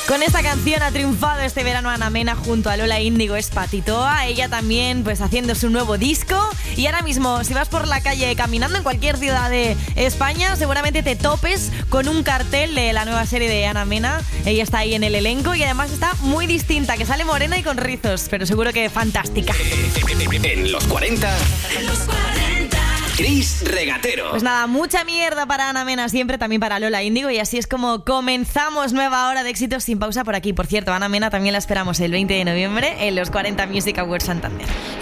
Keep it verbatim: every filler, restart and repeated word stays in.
Con esta canción ha triunfado este verano Ana Mena junto a Lola Índigo, es Patitoa. Ella también pues haciendo su nuevo disco. Y ahora mismo, si vas por la calle caminando en cualquier ciudad de España, seguramente te topes con un cartel de la nueva serie de Ana Mena. Ella está ahí en el elenco y además está muy distinta, que sale morena y con rizos, pero seguro que fantástica. En los cuarenta... En los cuarenta... Chris Regatero. Pues nada, mucha mierda para Ana Mena siempre, también para Lola Índigo, y así es como comenzamos nueva hora de éxitos sin pausa por aquí. Por cierto, Ana Mena también la esperamos el veinte de noviembre en los cuarenta Music Awards Santander.